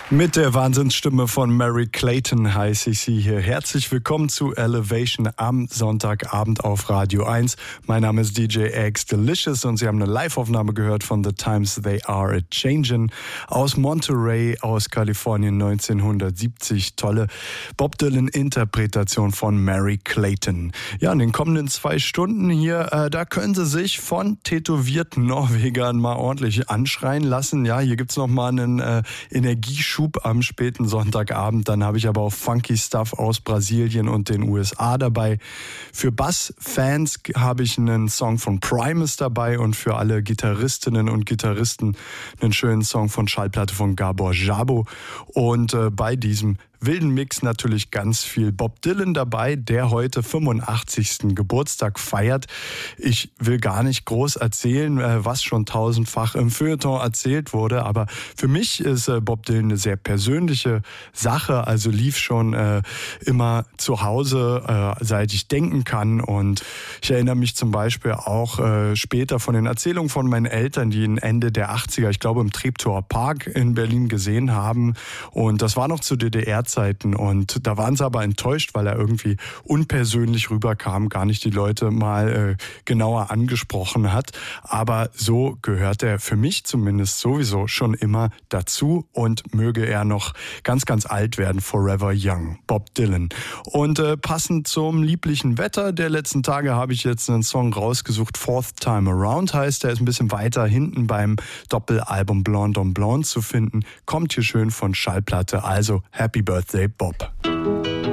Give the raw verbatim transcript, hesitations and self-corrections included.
Mit der Wahnsinnsstimme von Mary Clayton heiße ich Sie hier. Herzlich willkommen zu Elevation am Sonntagabend auf Radio eins. Mein Name ist D J X Delicious und Sie haben eine Live-Aufnahme gehört von The Times They Are A-Changin' aus Monterey aus Kalifornien neunzehnhundertsiebzig. Tolle Bob Dylan-Interpretation von Mary Clayton. Ja, in den kommenden zwei Stunden hier, äh, da können Sie sich von tätowierten Norwegern mal ordentlich anschreien lassen. Ja, hier gibt's noch mal einen äh, Energieschub am späten Sonntagabend. Dann habe ich aber auch Funky Stuff aus Brasilien und den U S A dabei. Für Bass-Fans habe ich einen Song von Primus dabei und für alle Gitarristinnen und Gitarristen einen schönen Song von Schallplatte von Gabor Szabo. Und äh, bei diesem wilden Mix natürlich ganz viel Bob Dylan dabei, der heute fünfundachtzigsten Geburtstag feiert. Ich will gar nicht groß erzählen, was schon tausendfach im Feuilleton erzählt wurde, aber für mich ist Bob Dylan eine sehr persönliche Sache, also lief schon äh, immer zu Hause, äh, seit ich denken kann, und ich erinnere mich zum Beispiel auch äh, später von den Erzählungen von meinen Eltern, die ihn Ende der achtziger, ich glaube im Treptower Park in Berlin gesehen haben, und das war noch zu D D R Zeiten, und da waren sie aber enttäuscht, weil er irgendwie unpersönlich rüberkam, gar nicht die Leute mal äh, genauer angesprochen hat. Aber so gehört er für mich zumindest sowieso schon immer dazu und möge er noch ganz, ganz alt werden. Forever Young, Bob Dylan. Und äh, passend zum lieblichen Wetter der letzten Tage habe ich jetzt einen Song rausgesucht. Fourth Time Around heißt er, ist ein bisschen weiter hinten beim Doppelalbum Blonde on Blonde zu finden. Kommt hier schön von Schallplatte, also Happy Birthday Bob.